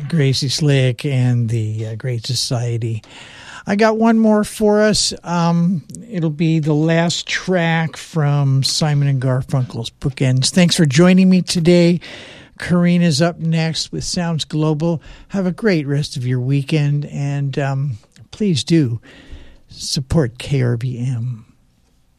Gracie Slick and the Great Society. I got one more for us. It'll be the last track from Simon and Garfunkel's Bookends. Thanks for joining me today. Karina's up next with Sounds Global. Have a great rest of your weekend, and please do support KRBM.